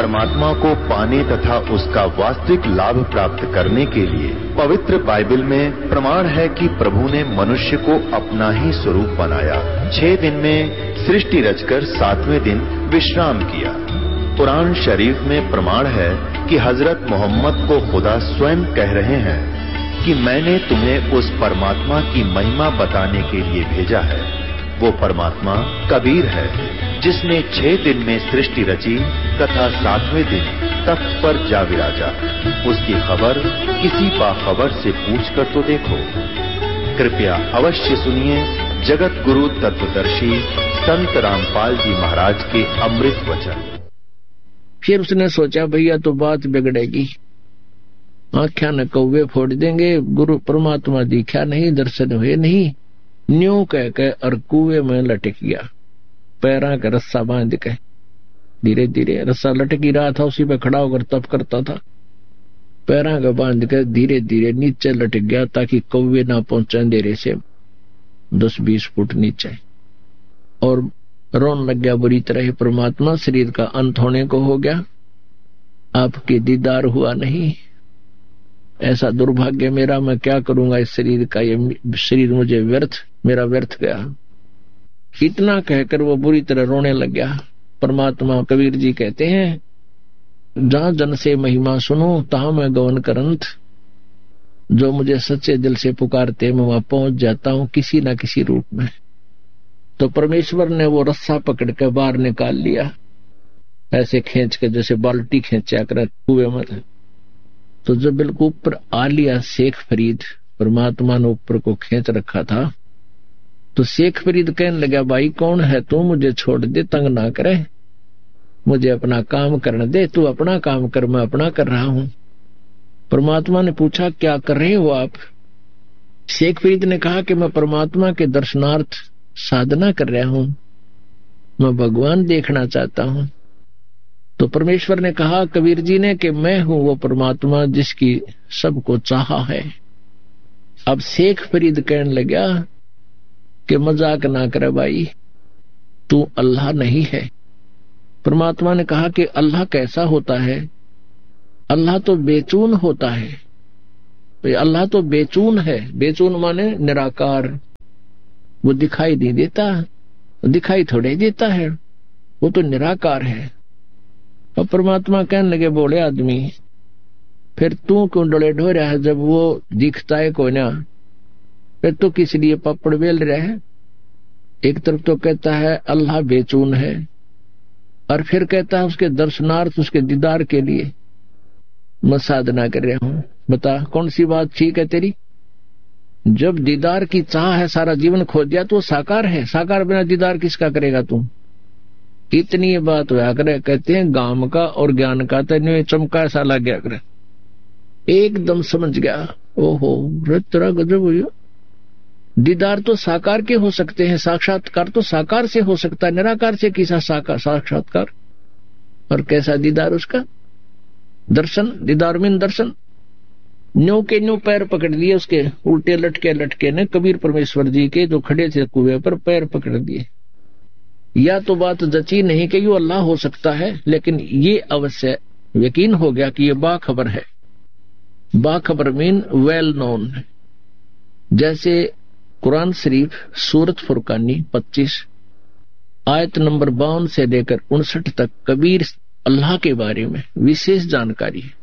परमात्मा को पाने तथा उसका वास्तविक लाभ प्राप्त करने के लिए पवित्र बाइबल में प्रमाण है कि प्रभु ने मनुष्य को अपना ही स्वरूप बनाया। 6 दिन में सृष्टि रचकर 7वें दिन विश्राम किया। कुरान शरीफ में प्रमाण है कि हजरत मोहम्मद को खुदा स्वयं कह रहे हैं कि मैंने तुम्हें उस परमात्मा की महिमा बताने के लिए भेजा है। वो परमात्मा कबीर है जिसने 6 दिन में सृष्टि रची तथा 7वें दिन तख्त पर जा विराजा। उसकी खबर किसी बाखबर से पूछकर तो देखो। कृपया अवश्य सुनिए जगत गुरु तत्वदर्शी संत रामपाल जी महाराज के अमृत वचन। फिर उसने सोचा भैया तो बात बिगड़ेगी, आख्या न कौवे फोड़ देंगे, गुरु परमात्मा दिखा नहीं, दर्शन हुए नहीं। न्यू कह के और कुएं में लटक गया, पैरा का रस्सा बांध के। धीरे धीरे रस्सा लटक ही रहा था, उसी पे खड़ा होकर तप करता था। पैरा का बांध के धीरे धीरे नीचे लटक गया ताकि कौवे ना पहुंचे अंधेरे से 10-20 फुट नीचे। और रोन लग गया बुरी तरह ही, परमात्मा शरीर का अंत होने को हो गया, आपके दीदार हुआ नहीं, ऐसा दुर्भाग्य मेरा, मैं क्या करूंगा इस शरीर का, ये शरीर मुझे व्यर्थ, मेरा व्यर्थ गया। इतना कहकर वो बुरी तरह रोने लग गया। परमात्मा कबीर जी कहते हैं, जहां जन से महिमा सुनो तहां मैं गवन करंत, जो मुझे सच्चे दिल से पुकारते मैं वहां पहुंच जाता हूं किसी न किसी रूप में। तो परमेश्वर ने वो रस्सा पकड़ के बाहर निकाल लिया, ऐसे खींच के जैसे बाल्टी खींचा कर कुएं में। तो जब बिल्कुल ऊपर आ लिया शेख फरीद, परमात्मा ने ऊपर को खींच रखा था, तो शेख फरीद कहने लगा, भाई कौन है तू, मुझे छोड़ दे, तंग ना करे, मुझे अपना काम करने दे, तू अपना काम कर, मैं अपना कर रहा हूं। परमात्मा ने पूछा क्या कर रहे हो आप? शेख फरीद ने कहा कि मैं परमात्मा के दर्शनार्थ साधना कर रहा हूं, मैं भगवान देखना चाहता हूं। तो परमेश्वर ने कहा कबीर जी ने कि मैं हूं वो परमात्मा जिसकी सबको चाहा है। अब शेख फरीद कहने लगा कि मजाक ना करे भाई, तू अल्लाह नहीं है। परमात्मा ने कहा कि अल्लाह कैसा होता है? अल्लाह तो बेचून होता है। अल्लाह तो बेचून है, बेचून माने निराकार, वो दिखाई नहीं देता, दिखाई थोड़े देता है, वो तो निराकार है। और परमात्मा कहने लगे, बोले आदमी फिर तू क्यों डोले ढो रहा है, जब वो दिखता है कोई ना, फिर तो किस लिए पपड़ बेल रहा है? एक तरफ तो कहता है अल्लाह बेचून है, और फिर कहता है उसके दर्शनार्थ, उसके दीदार के लिए मैं साधना कर रहा हूं। बता कौन सी बात ठीक है तेरी? जब दीदार की चाह है, सारा जीवन खो दिया तो साकार है, साकार बिना दीदार किसका करेगा तू? इतनी बात हुआ करे, कहते हैं गाम का और ज्ञान का तेने चमका ऐसा लग गया करे, एकदम समझ गया, ओहो तेरा गजब हुई। दीदार तो साकार के हो सकते हैं, साक्षात्कार तो साकार से हो सकता है, निराकार से किसा साक्षात्कार? और कैसा दीदार उसका? दर्शन, दीदार में दर्शन। न्यू के न्यू पैर पकड़ लिए उसके, उल्टे लटके लटके ने कबीर परमेश्वर जी के जो खड़े थे कुएं पर पैर पकड़ दिए। या तो बात जची नहीं कि ये अल्लाह हो सकता है, लेकिन ये अवश्य यकीन हो गया कि ये बाखबर है। बाखबर मीन वेल नोन। जैसे कुरान शरीफ सूरत फुरकानी 25 आयत नंबर 52 से लेकर 59 तक कबीर अल्लाह के बारे में विशेष जानकारी है,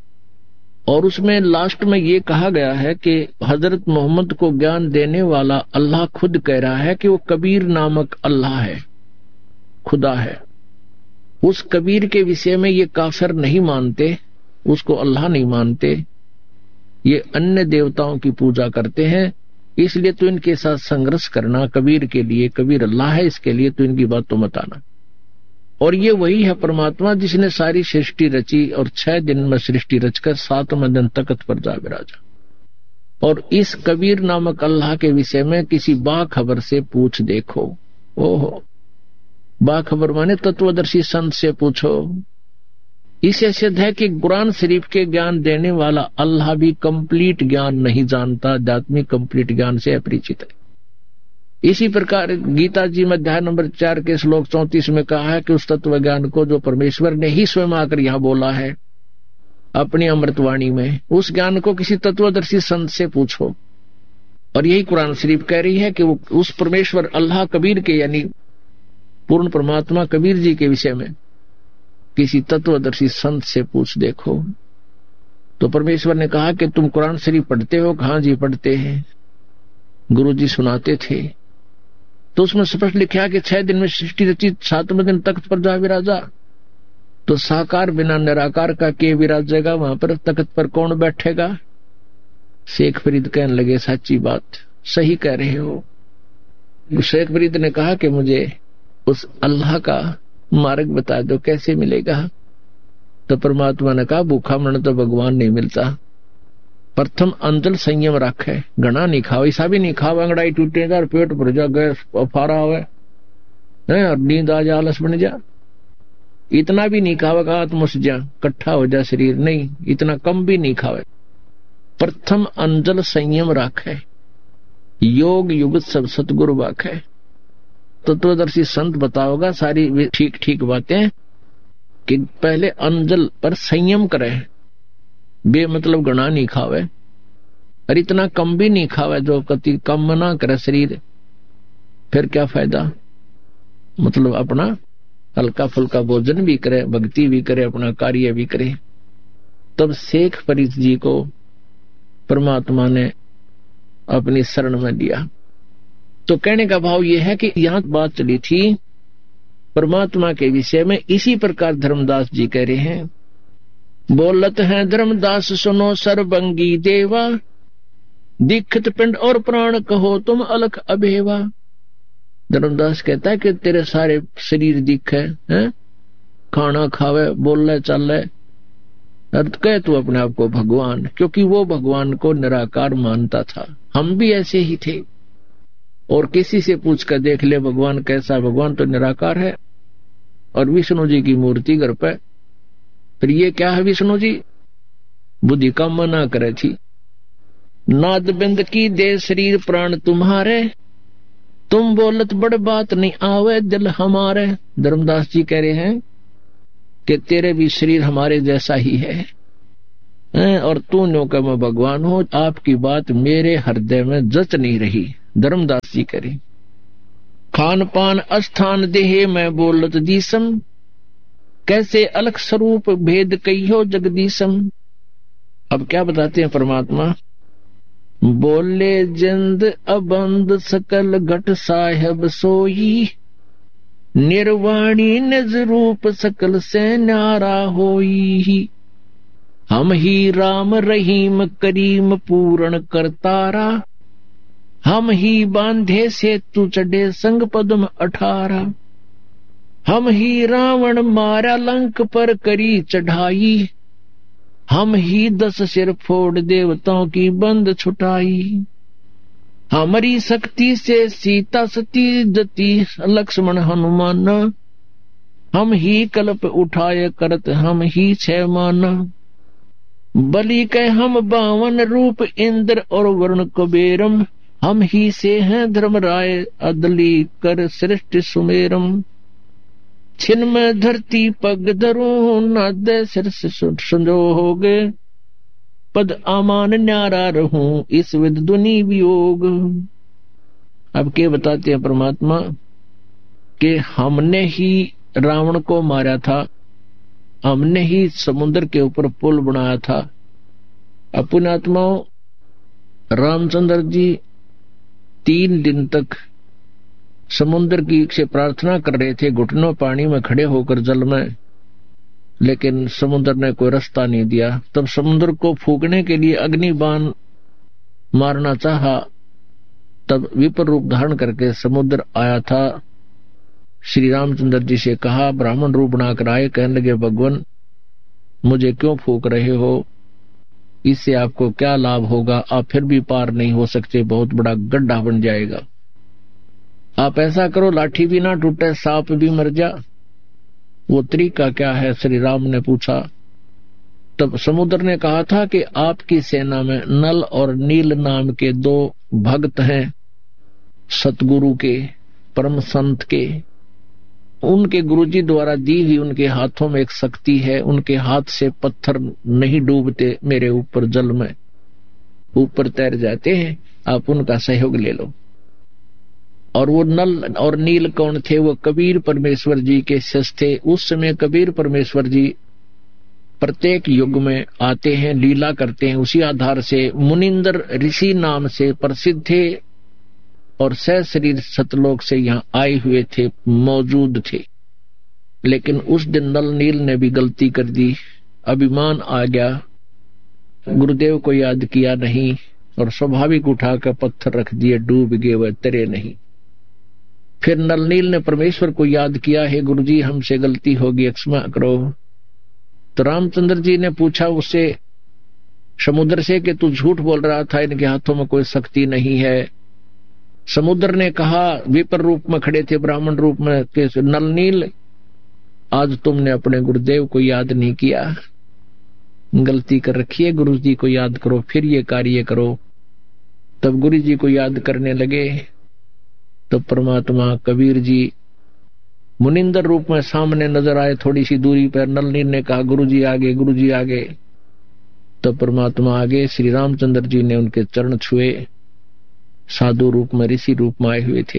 और उसमें लास्ट में ये कहा गया है कि हजरत मोहम्मद को ज्ञान देने वाला अल्लाह खुद कह रहा है कि वो कबीर नामक अल्लाह है, खुदा है। उस कबीर के विषय में ये काफिर नहीं मानते, उसको अल्लाह नहीं मानते, ये अन्य देवताओं की पूजा करते हैं। इसलिए तो इनके साथ संघर्ष करना कबीर के लिए, कबीर अल्लाह है इसके लिए तो इनकी बात तो मत आना। और ये वही है परमात्मा जिसने सारी सृष्टि रची और 6 दिन में सृष्टि रचकर 7वें दिन तख्त पर जा विराजा। और इस कबीर नामक अल्लाह के विषय में किसी बाखबर से पूछ देखो। ओहो, बाखबर माने तत्वदर्शी संत से पूछो। इससे सिद्ध है कि कुरान शरीफ के ज्ञान देने वाला अल्लाह भी कंप्लीट ज्ञान नहीं जानता, आध्यात्मिक कंप्लीट ज्ञान से अपरिचित है। इसी प्रकार गीता जी में अध्याय नंबर 4 के श्लोक 34 में कहा है कि उस तत्व ज्ञान को जो परमेश्वर ने ही स्वयं आकर यहां बोला है अपनी अमृतवाणी में, उस ज्ञान को किसी तत्वदर्शी संत से पूछो। और यही कुरान शरीफ कह रही है कि वो उस परमेश्वर अल्लाह कबीर के यानी पूर्ण परमात्मा कबीर जी के विषय में किसी तत्वदर्शी संत से पूछ देखो। तो परमेश्वर ने कहा कि तुम कुरान शरीफ पढ़ते हो? हाँ जी पढ़ते हैं, गुरु जी सुनाते थे। तो उसमें स्पष्ट लिखा कि 6 दिन में सृष्टि रची, 7वें दिन तख्त पर जा विराजा। तो साकार बिना निराकार का के विराजेगा, वहां पर तख्त पर कौन बैठेगा? शेख फरीद कहने लगे सच्ची बात, सही कह रहे हो। शेख फरीद ने कहा कि मुझे उस अल्लाह का मार्ग बता दो, कैसे मिलेगा? तो परमात्मा ने कहा भूखा मरना तो भगवान नहीं मिलता, प्रथम अंजल संयम रखे, घना नहीं खाओ, ऐसा भी नहीं खाओ अंगड़ाई टूटे जा, पेट भर जा, गैस फारा हुआ और नींद आ जा, आलस बन जा। इतना भी नहीं खावेगा आत्मस जा, कट्ठा हो जा शरीर, नहीं इतना कम भी नहीं खावे। प्रथम अंजल संयम रखे, योग युगत सब सतगुरु बाखे। तत्वदर्शी संत बताओगा सारी ठीक ठीक बातें कि पहले अंजल पर संयम करे, बे मतलब घना नहीं खावे और इतना कम भी नहीं खावे जो कति कम ना करे शरीर, फिर क्या फायदा? मतलब अपना हल्का फुल्का भोजन भी करे, भक्ति भी करे, अपना कार्य भी करे। तब शेख फरीद जी को परमात्मा ने अपनी शरण में लिया। तो कहने का भाव यह है कि यहां बात चली थी परमात्मा के विषय में। इसी प्रकार धर्मदास जी कह रहे हैं, बोलत हैं धर्मदास सुनो सर्वंगी देवा, दीक्षित पिंड और प्राण कहो तुम अलख अभेवा। धर्मदास कहता है कि तेरे सारे शरीर दिखे हैं, खाना खावे, बोले चले, अर्थ कहे तू अपने आप को भगवान, क्योंकि वो भगवान को निराकार मानता था। हम भी ऐसे ही थे। और किसी से पूछ कर देख ले भगवान कैसा, भगवान तो निराकार है और विष्णु जी की मूर्ति घर पे, फिर ये क्या है विष्णु जी? बुद्धि का मना करे थी। नाद बिंद की दे शरीर प्राण तुम्हारे, तुम बोलत बड़ बात नहीं आवे दिल हमारे। धर्मदास जी कह रहे हैं कि तेरे भी शरीर हमारे जैसा ही है और तू नो का मैं भगवान हूं, आपकी बात मेरे हृदय में जच नहीं रही। धर्मदास जी करे खान पान अस्थान देहे मैं बोलत दीसम, कैसे अलग स्वरूप भेद कहियो जगदीशम। अब क्या बताते हैं परमात्मा? बोले जिंद अबंद सकल घट साहेब सोई, निर्वाणी निज रूप सकल से न्यारा होई। हम ही राम रहीम करीम पूर्ण करतारा, हम ही बांधे से तू चढ़े संग पद्म 18। हम ही रावण मारा लंक पर करी चढ़ाई, हम ही 10 सिर फोड़ देवताओं की बंद छुटाई। हमारी शक्ति से सीता सती जती लक्ष्मण हनुमान, हम ही कल्प उठाए करत हम ही 6 माना। बलि के हम 52 रूप इंद्र और वरुण कुबेरम, हम ही से हैं धर्मराय अदली कर सृष्टि सुमेरम। छिन में धरती पग धरूं नाद सिर संजोगे, पद आमान न्यारा रहूं इस विद दुनि वियोग। अब क्या बताते हैं परमात्मा कि हमने ही रावण को मारा था, हमने ही समुद्र के ऊपर पुल बनाया था। अपने आत्माओं रामचंद्र जी 3 दिन तक समुद्र की से प्रार्थना कर रहे थे, घुटनों पानी में खड़े होकर जल में, लेकिन समुद्र ने कोई रास्ता नहीं दिया। तब समुद्र को फूकने के लिए अग्नि बाण मारना चाहा, तब विपर रूप धारण करके समुद्र आया था। श्री रामचंद्र जी से कहा, ब्राह्मण रूप बनाकर आए, कहने लगे भगवान मुझे क्यों फूक रहे हो, इससे आपको क्या लाभ होगा, आप फिर भी पार नहीं हो सकते, बहुत बड़ा गड्ढा बन जाएगा। आप ऐसा करो लाठी भी ना टूटे, सांप भी मर जा। वो तरीका क्या है? श्री राम ने पूछा। तब समुद्र ने कहा था कि आपकी सेना में नल और नील नाम के 2 भक्त हैं, सतगुरु के, परम संत के, उनके गुरुजी द्वारा दी हुई उनके हाथों में एक शक्ति है। उनके हाथ से पत्थर नहीं डूबते मेरे ऊपर जल में, ऊपर तैर जाते हैं। आप उनका सहयोग ले लो। और वो नल और नील कौन थे? वो कबीर परमेश्वर जी के शिष्य थे। उस समय कबीर परमेश्वर जी प्रत्येक युग में आते हैं, लीला करते हैं। उसी आधार से मुनिंदर ऋषि नाम से प्रसिद्ध थे और सशरीर सतलोक से यहाँ आए हुए थे, मौजूद थे। लेकिन उस दिन नल नील ने भी गलती कर दी, अभिमान आ गया, गुरुदेव को याद किया नहीं और स्वाभाविक उठाकर पत्थर रख दिए, डूब गए, वह तरे नहीं। फिर नल नील ने परमेश्वर को याद किया, हे गुरुजी हमसे गलती होगी, क्षमा करो। तो रामचंद्र जी ने पूछा उससे, समुद्र से, कि तू झूठ बोल रहा था, इनके हाथों में कोई शक्ति नहीं है। समुद्र ने कहा, विपर रूप में खड़े थे, ब्राह्मण रूप में, कि नल नील आज तुमने अपने गुरुदेव को याद नहीं किया, गलती कर रखी है, गुरु जी को याद करो, फिर ये कार्य करो। तब गुरु जी को याद करने लगे। तो परमात्मा कबीर जी मुनिंदर रूप में सामने नजर आए, थोड़ी सी दूरी पर। नल नील ने कहा, गुरु जी आगे, गुरु जी आगे। तो परमात्मा आगे, श्री रामचंद्र जी ने उनके चरण छुए, साधु रूप में, ऋषि रूप में आए हुए थे,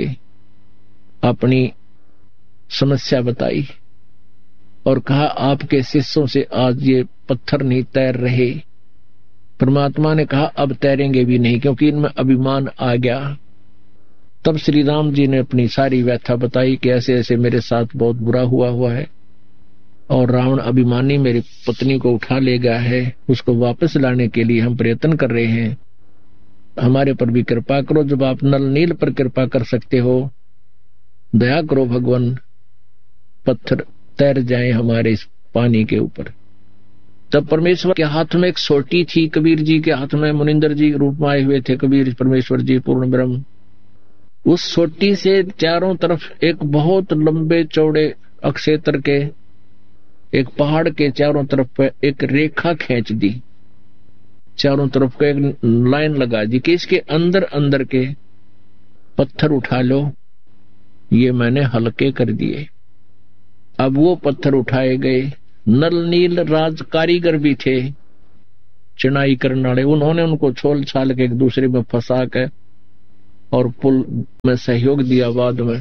अपनी समस्या बताई और कहा, आपके शिष्यों से आज ये पत्थर नहीं तैर रहे। परमात्मा ने कहा, अब तैरेंगे भी नहीं, क्योंकि इनमें अभिमान आ गया। तब श्री राम जी ने अपनी सारी व्यथा बताई कि ऐसे ऐसे मेरे साथ बहुत बुरा हुआ है और रावण अभिमानी मेरी पत्नी को उठा ले गया है, उसको वापस लाने के लिए हम प्रयत्न कर रहे हैं, हमारे पर भी कृपा करो। जब आप नल नील पर कृपा कर सकते हो, दया करो भगवान, पत्थर तैर जाए हमारे इस पानी के ऊपर। तब परमेश्वर के हाथ में एक सोटी थी, कबीर जी के हाथ में, मुनिंदर जी रूप में आए हुए थे कबीर परमेश्वर जी पूर्ण ब्रह्म। उस सोटी से चारों तरफ एक बहुत लंबे चौड़े अक्षेत्र के, एक पहाड़ के चारों तरफ एक रेखा खींच दी, चारों तरफ को एक लाइन लगा दी कि इसके अंदर अंदर के पत्थर उठा लो। ये मैंने हल्के कर दिए। अब वो पत्थर उठाए गए। नल नील राज कारीगर भी थे, चिनाई करने वाले, उन्होंने उनको छोल छाल के एक दूसरे में फंसा के और पुल में सहयोग दिया बाद में।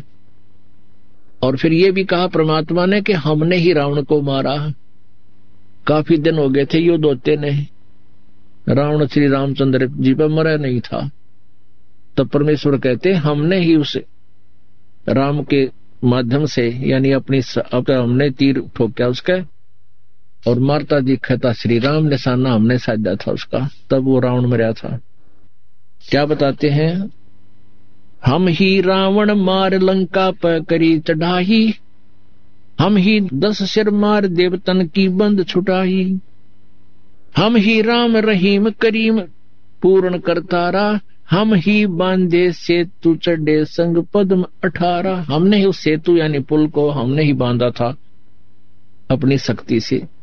और फिर ये भी कहा परमात्मा ने कि हमने ही रावण को मारा, काफी दिन हो गए थे युद्ध होते नहीं, रावण श्री रामचंद्र जी पर मरा नहीं था। तब परमेश्वर कहते हमने ही उसे राम के माध्यम से, यानी अपनी हमने तीर ठोका उसका और मारता दिखा श्री राम, निशाना हमने साधा था उसका, तब वो रावण मरा था। क्या बताते हैं, हम ही रावण मार लंका पर करी चढ़ाई, हम ही 10 सिर मार देवतन की बंद छुटाई, हम ही राम रहीम करीम पूर्ण करतारा, हम ही बांधे सेतु चढ़े संग पद्म 18। हमने ही उस सेतु यानी पुल को हमने ही बांधा था अपनी शक्ति से।